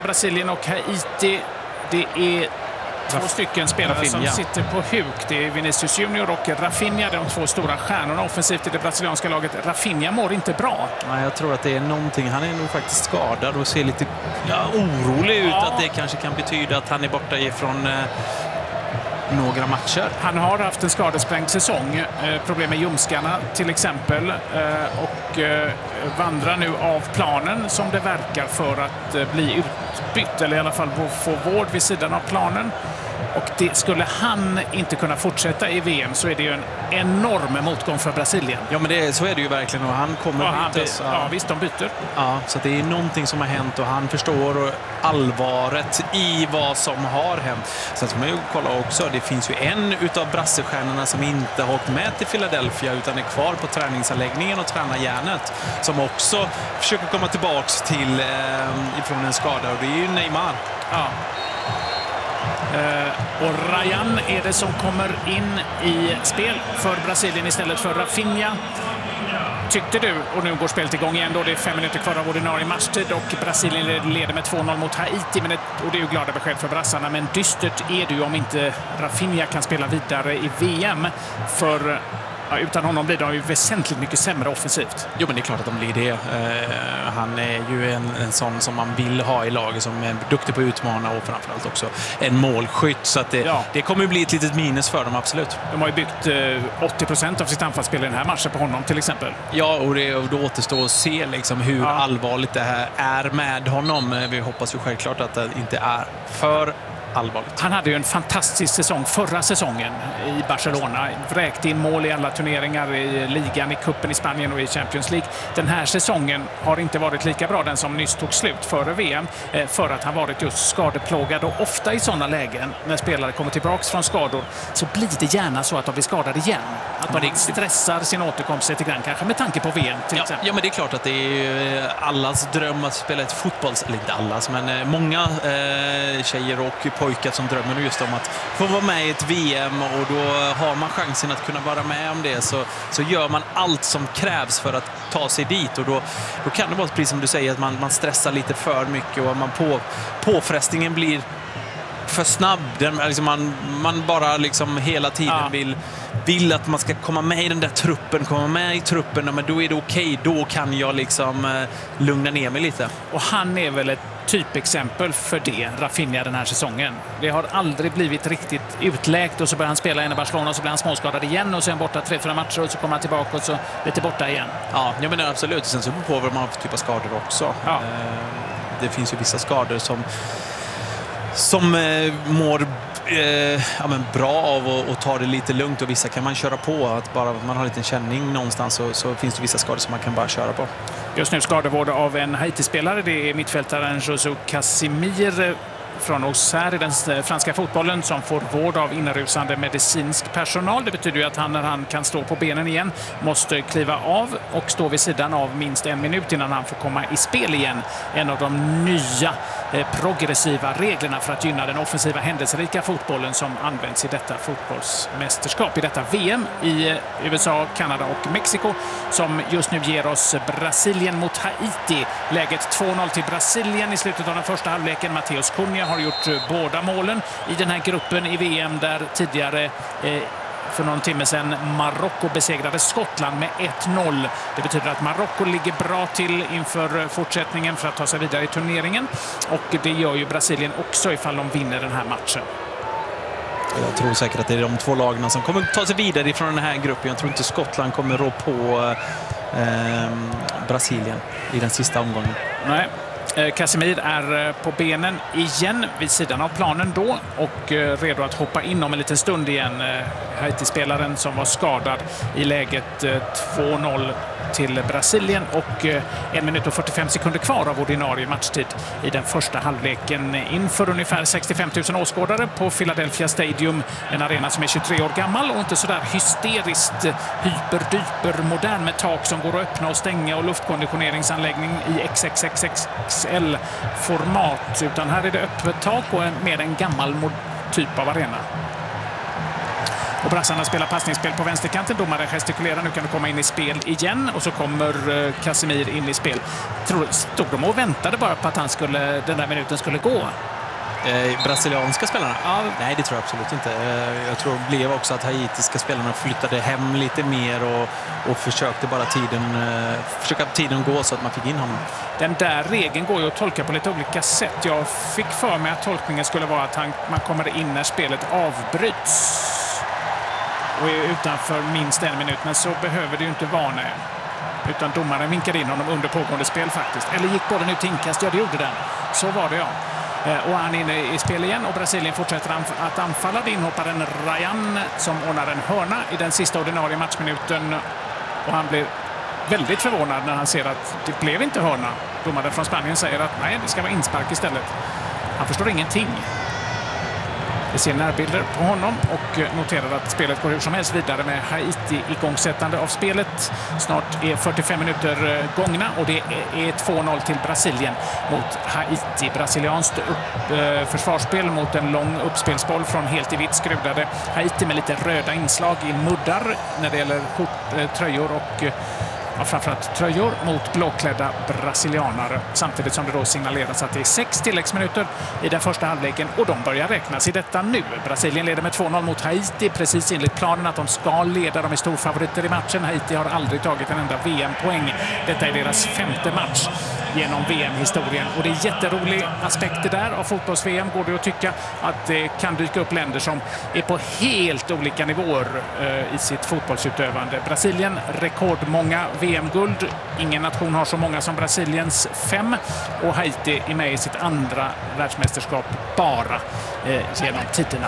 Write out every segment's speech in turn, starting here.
Brasilien och Haiti. Det är två stycken spelare Rafinha som sitter på huk. Det är Vinicius Junior och Rafinha, de två stora stjärnorna offensivt i det brasilianska laget. Rafinha mår inte bra. Nej, jag tror att det är någonting. Han är nog faktiskt skadad och ser lite orolig ut. Att det kanske kan betyda att han är borta ifrån några matcher. Han har haft en skadesprängd säsong. Problem med ljumskarna till exempel. Och vandrar nu av planen som det verkar för att bli utbytt. Eller i alla fall få vård vid sidan av planen. Och det skulle han inte kunna fortsätta i VM så är det ju en enorm motgång för Brasilien. Ja, men så är det ju verkligen. Och han kommer bytas. Ja, visst, de byter. Ja, så det är någonting som har hänt och han förstår allvaret i vad som har hänt. Sen ska man ju kolla också, det finns ju en utav brassestjärnorna som inte har åkt med till Philadelphia utan är kvar på träningsanläggningen och tränar järnet. Som också försöker komma tillbaks till ifrån en skada och det är ju Neymar. Ja. Och Ryan är det som kommer in i spel för Brasilien istället för Rafinha. Tyckte du, och nu går spelet igång igen då, det är 5 minuter kvar av ordinarie matchtid och Brasilien leder med 2-0 mot Haiti, och det är ju glada besked för brassarna, men dystert är det ju om inte Rafinha kan spela vidare i VM, för utan honom blir det ju väsentligt mycket sämre offensivt. Jo, men det är klart att de blir det. Han är ju en sån som man vill ha i laget, som är duktig på att utmana och framförallt också en målskytt. Så att det kommer ju bli ett litet minus för dem, absolut. De har ju byggt 80% av sitt anfallsspel i den här matchen på honom till exempel. Ja, och då återstår att se liksom hur allvarligt det här är med honom. Vi hoppas ju självklart att det inte är för allvarligt. Han hade ju en fantastisk säsong förra säsongen i Barcelona. Vräkte in mål i alla turneringar i ligan, i kuppen i Spanien och i Champions League. Den här säsongen har inte varit lika bra, den som nyss tog slut före VM, för att han varit just skadeplågad. Och ofta i sådana lägen, när spelare kommer tillbaka från skador, så blir det gärna så att de blir skadade igen. Att de stressar sin återkomst lite grann, kanske med tanke på VM till exempel. Ja, men det är klart att det är allas dröm att spela ett eller inte allas, men många tjejer och pojkar som drömmer just om att få vara med i ett VM, och då har man chansen att kunna vara med om det, så gör man allt som krävs för att ta sig dit, och då kan det vara precis som du säger att man stressar lite för mycket och påfrestningen blir för snabb. Man bara liksom hela tiden vill att man ska komma med i den där truppen, men då är det okej. Då kan jag liksom lugna ner mig lite. Och han är väl ett typexempel för det, Rafinha, den här säsongen. Det har aldrig blivit riktigt utläkt, och så börjar han spela i Barcelona och så blir han småskadad igen och så är han borta 3-4 matcher och så kommer han tillbaka och så lite borta igen. Ja, jag menar absolut. Sen så beror på vad man har för typ av skador också. Ja. Det finns ju vissa skador som mår bra av att ta det lite lugnt, och vissa kan man köra på. Att bara man har en liten känning någonstans så finns det vissa skador som man kan bara köra på. Just nu skadevård av en Haiti-spelare. Det är mittfältaren José Casimir från Auxerre i den franska fotbollen som får vård av inrusande medicinsk personal. Det betyder ju att han, när han kan stå på benen igen, måste kliva av och stå vid sidan av minst 1 minut innan han får komma i spel igen. En av de nya progressiva reglerna för att gynna den offensiva händelserika fotbollen som används i detta fotbollsmästerskap, i detta VM i USA, Kanada och Mexiko, som just nu ger oss Brasilien mot Haiti. Läget 2-0 till Brasilien i slutet av den första halvleken. Matheus Cunha har gjort båda målen i den här gruppen i VM, där tidigare för någon timme sedan Marocko besegrade Skottland med 1-0. Det betyder att Marocko ligger bra till inför fortsättningen för att ta sig vidare i turneringen. Och det gör ju Brasilien också ifall de vinner den här matchen. Jag tror säkert att det är de två lagarna som kommer ta sig vidare ifrån den här gruppen. Jag tror inte Skottland kommer rå på Brasilien i den sista omgången. Nej. Casemir är på benen igen vid sidan av planen då och redo att hoppa in om en liten stund igen. Haiti-spelaren som var skadad i läget 2-0 till Brasilien och 1 minut och 45 sekunder kvar av ordinarie matchtid i den första halvleken inför ungefär 65 000 åskådare på Philadelphia Stadium, en arena som är 23 år gammal och inte sådär hysteriskt hyperdyper modern med tak som går att öppna och stänga och luftkonditioneringsanläggning i XXXXL-format, utan här är det öppet tak och med en gammal typ av arena. Och brassarna spelar passningsspel på vänsterkanten. Domaren gestikulerar, nu kan du komma in i spel igen. Och så kommer Casemir in i spel. Stod de och väntade bara på att den där minuten skulle gå? Brasilianska spelarna? Ja. Nej, det tror jag absolut inte. Jag tror det blev också att haitiska spelarna flyttade hem lite mer och försökte bara tiden gå så att man fick in honom. Den där regeln går ju att tolka på lite olika sätt. Jag fick för mig att tolkningen skulle vara att man kommer in när spelet avbryts och är utanför minst en minut, men så behöver det ju inte vara när. Utan domaren vinkade in honom under pågående spel faktiskt. Eller gick bollen ut till inkast? Ja, det gjorde den. Så var det, ja. Och han är inne i spel igen och Brasilien fortsätter att anfalla. Det inhopparen Ryan som ordnar en hörna i den sista ordinarie matchminuten. Och han blir väldigt förvånad när han ser att det blev inte hörna. Domaren från Spanien säger att nej, det ska vara inspark istället. Han förstår ingenting. Vi ser närbilder på honom och noterar att spelet går hur som helst vidare med Haiti igångsättande av spelet. Snart är 45 minuter gångna och det är 2-0 till Brasilien mot Haiti. Brasilianskt försvarsspel mot en lång uppspelsboll från helt i vitt skrudade Haiti med lite röda inslag i muddar när det gäller tröjor och framförallt tröjor mot blåklädda brasilianare. Samtidigt som det då signaleras att det är 6 tilläggsminuter i den första halvleken och de börjar räknas i detta nu. Brasilien leder med 2-0 mot Haiti, precis enligt planen att de ska leda. De är storfavoriter i matchen. Haiti har aldrig tagit en enda VM-poäng. Detta är deras 5:e match genom VM-historien. Och det är jätteroliga aspekter där av fotbolls-VM. Går det att tycka att det kan dyka upp länder som är på helt olika nivåer i sitt fotbollsutövande. Brasilien, rekordmånga VM-guld. Ingen nation har så många som Brasiliens 5. Och Haiti är med i sitt andra världsmästerskap bara genom tiderna.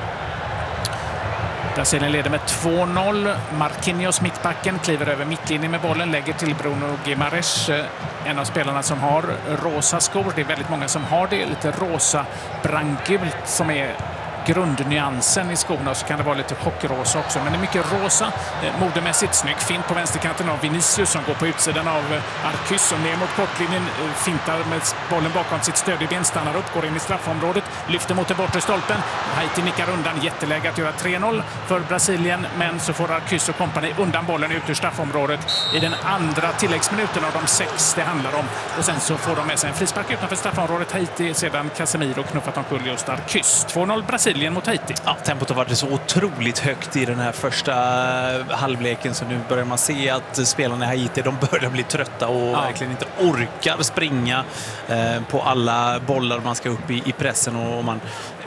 Brasilien leder med 2-0. Marquinhos, mittbacken, kliver över mittlinjen med bollen, lägger till Bruno Guimaraes, en av spelarna som har rosa skor. Det är väldigt många som har det. Lite rosa brandgult som är grundnyansen i skorna, och så kan det vara lite chockrosa också. Men det är mycket rosa, modemässigt snyggt. Fint på vänsterkanten av Vinicius som går på utsidan av Arcus och ner mot kortlinjen, fintar med bollen bakom sitt stödjeben, stannar upp, går in i straffområdet, lyfter mot den bortre stolpen. Haiti nickar undan, jätteläge att göra 3-0 för Brasilien, men så får Arcus och kompani undan bollen ut ur straffområdet i den andra tilläggsminuten av de 6 det handlar om. Och sen så får de med sig en frispark utanför straffområdet. Haiti sedan Casemiro knuffat omkull just Arcus. 2-0 Brasilien mot Haiti. Ja, tempot har varit så otroligt högt i den här första halvleken, så nu börjar man se att spelarna i Haiti, de börjar bli trötta och verkligen inte orkar springa på alla bollar man ska upp i pressen, och man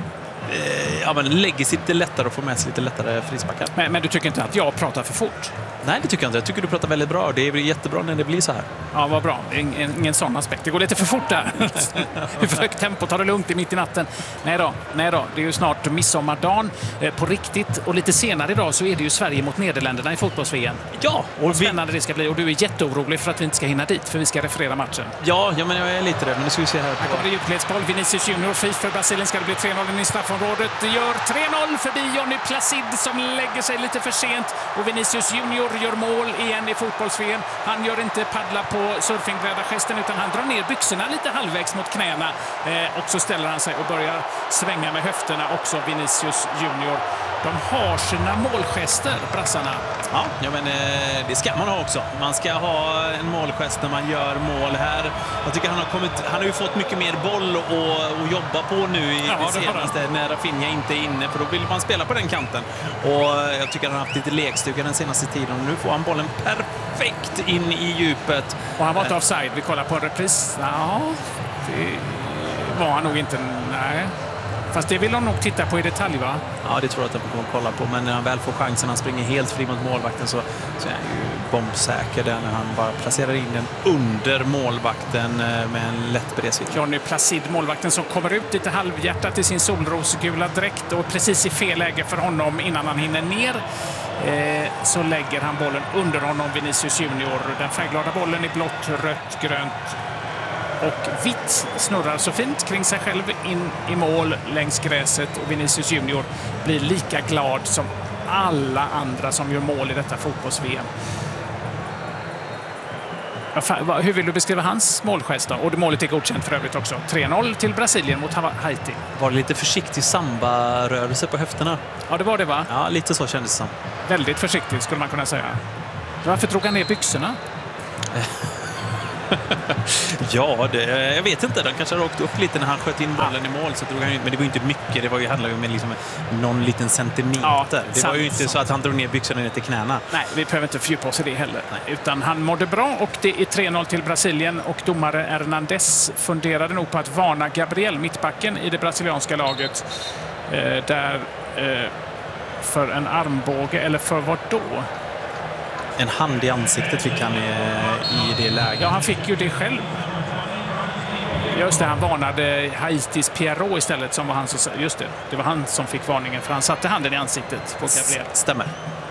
lägger sig lite lättare och får med sig lite lättare frisparkar. Men du tycker inte att jag pratar för fort? Nej, det tycker jag inte. Jag tycker du pratar väldigt bra. Det är jättebra när det blir så här. Ja, vad bra. Det är ingen sån aspekt. Det går lite för fort där. Hur för högt tempo, tar det lugnt i mitt i natten? Nej då. Det är ju snart midsommardagen på riktigt. Och lite senare idag så är det ju Sverige mot Nederländerna i fotbolls-VM. Ja, och spännande det ska bli. Och du är jätteorolig för att vi inte ska hinna dit, för vi ska referera matchen. Ja, men jag är lite rädd. Men det ska vi se här. Här kommer det djupledsboll. Vinicius Junior, fri för Brasilien. Ska det bli 3-0 i straffområdet. Det gör 3-0 förbi Johnny Placid som lägger sig lite för sent. Och Vinicius Junior gör mål igen i fotbolls-VM. Han gör inte paddla på surfingbräda-gesten, utan han drar ner byxorna lite halvvägs mot knäna. Och så ställer han sig och börjar svänga med höfterna också, Vinicius Junior. De har sina målgester, brassarna. Ja, men det ska man ha också. Man ska ha en målgest när man gör mål här. Jag tycker han har ju fått mycket mer boll att jobba på nu i det senaste, när Rafinha inte är inne, för då vill man spela på den kanten. Och jag tycker han har haft lite lekstuga den senaste tiden, och nu får han bollen perfekt in i djupet. Och han var inte offside. Vi kollar på en repris. Ja, det var han nog inte. Nej. Fast det vill de nog titta på i detalj, va? Ja, det tror jag att de kommer att kolla på. Men när han väl får chansen, han springer helt fri mot målvakten, så är han ju bombsäker där när han bara placerar in den under målvakten med en lätt bredvid. Johnny Placid, målvakten som kommer ut lite halvhjärtat i sin solrosgula dräkt, och precis i fel läge för honom innan han hinner ner så lägger han bollen under honom, Vinicius Junior. Den färgglada bollen i blått, rött, grönt och vitt snurrar så fint kring sig själv in i mål längs gräset, och Vinicius Junior blir lika glad som alla andra som gör mål i detta fotbolls-VM. Hur vill du beskriva hans målgest då? Och målet är godkänt för övrigt också. 3-0 till Brasilien mot Haiti. Var det lite försiktig samba-rörelse på höfterna? Ja, det var det, va? Ja, lite så kändes det som. Väldigt försiktigt skulle man kunna säga. Varför drog han ner byxorna? Ja, jag vet inte. Den kanske åkte upp lite när han sköt in bollen i mål. Så drog han, men det var ju inte mycket. Det handlade ju om liksom någon liten centimeter. Ja, det var ju inte så att han drog ner byxorna ner till knäna. Nej, vi behöver inte fördjupa oss i det heller. Nej. Utan han mådde bra och det är 3-0 till Brasilien. Och domare Hernandez funderade nog på att varna Gabriel, mittbacken i det brasilianska laget. För en armbåge, eller för vad då? En hand i ansiktet fick han i det läget. Ja, han fick ju det själv. Just det, han varnade Haitis Pierrot istället. Som var han som, just det, det var han som fick varningen, för han satte handen i ansiktet på Gabriel. Stämmer.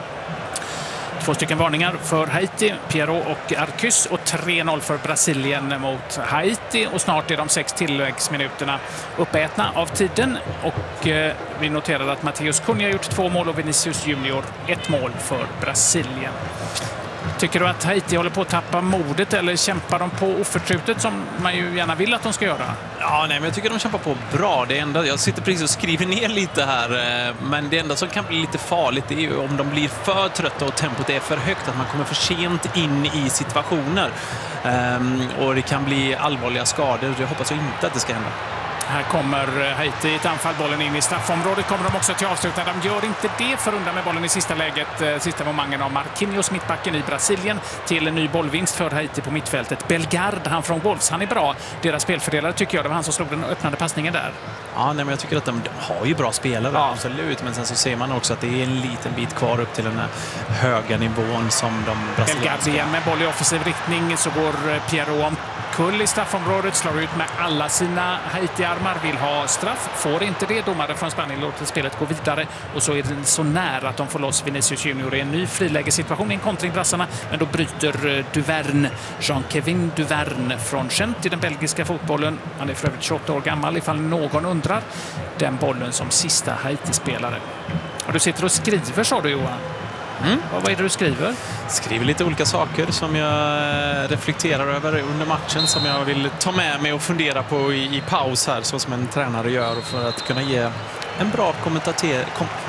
2 stycken varningar för Haiti, Pierrot och Arcus, och 3-0 för Brasilien mot Haiti. Och snart är de 6 tilläggsminuterna uppätna av tiden. Och vi noterar att Matheus Cunha har gjort 2 mål och Vinicius Junior 1 mål för Brasilien. Tycker du att Haiti håller på att tappa modet, eller kämpar de på oförtrutet som man ju gärna vill att de ska göra? Ja, nej, men jag tycker de kämpar på bra. Det enda, jag sitter precis och skriver ner lite här, men det enda som kan bli lite farligt är ju om de blir för trötta och tempot är för högt, att man kommer för sent in i situationer. Och det kan bli allvarliga skador. Jag hoppas inte att det ska hända. Här kommer Haiti i ett anfall, bollen in i straffområdet. Kommer de också till avsluta. De gör inte det, för undan med bollen i sista läget. Sista momangen av Marquinhos, mittbacken i Brasilien, till en ny bollvinst för Haiti på mittfältet. Bellegarde, han från Wolves, han är bra. Deras spelfördelare tycker jag, det var han som slog den öppnande passningen där. Ja, nej, men jag tycker att de har ju bra spelare, ja. Absolut. Men sen så ser man också att det är en liten bit kvar upp till den här höga nivån som de brasilianska. Bellegarde igen med boll i offensiv riktning, så går Pierrot omkull i straffområdet, slår ut med alla sina Haiti-armar, vill ha straff, får inte det. Domare från Spanien låter spelet gå vidare, och så är det så nära att de får loss Vinicius Junior i en ny frilägesituation i en kontring brassarna, men då bryter Duverne, Jean-Kevin Duverne från Gent i den belgiska fotbollen. Han är för övrigt 28 år gammal, ifall någon undrar, den bollen som sista Haiti-spelare. Och du sitter och skriver, sa du, Johan? Vad är det du skriver? Skriver lite olika saker som jag reflekterar över under matchen, som jag vill ta med mig och fundera på i paus här, så som en tränare gör, för att kunna ge en bra kommentator.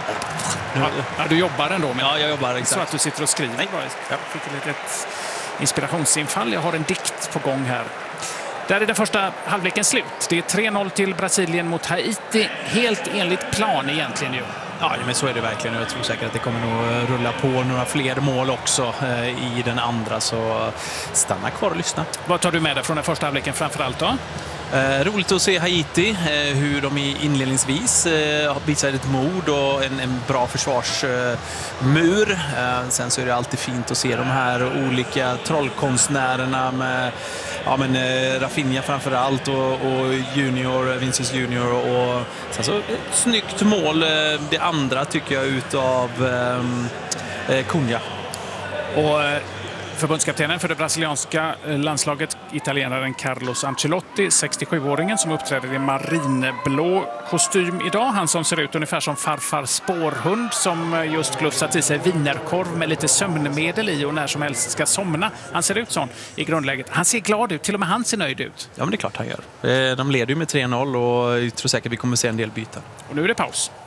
Ja, du jobbar ändå med. Ja, jag jobbar, exakt. Så att du sitter och skriver. Nej. Jag fick ett litet inspirationsinfall. Jag har en dikt på gång här. Där är den första halvleken slut. Det är 3-0 till Brasilien mot Haiti. Helt enligt plan egentligen ju. Ja, men så är det verkligen. Jag tror säkert att det kommer nog rulla på några fler mål också i den andra, så stanna kvar och lyssna. Vad tar du med dig från den första halvleken framförallt då? Roligt att se Haiti, hur de inledningsvis har visat ett mod och en bra försvarsmur. Sen så är det alltid fint att se de här olika trollkonstnärerna med Rafinha framförallt och Junior, Vinicius Junior, och sen så ett snyggt mål, det andra tycker jag, utav Cunha. Och förbundskaptenen för det brasilianska landslaget, italienaren Carlos Ancelotti, 67-åringen som uppträder i marinblå kostym idag. Han som ser ut ungefär som farfar spårhund som just glufsat i sig vinerkorv med lite sömnmedel i och när som helst ska somna. Han ser ut sån i grundläget. Han ser glad ut, till och med han ser nöjd ut. Ja, men det är klart han gör. De leder ju med 3-0 och jag tror säkert vi kommer se en del byten. Och nu är det paus.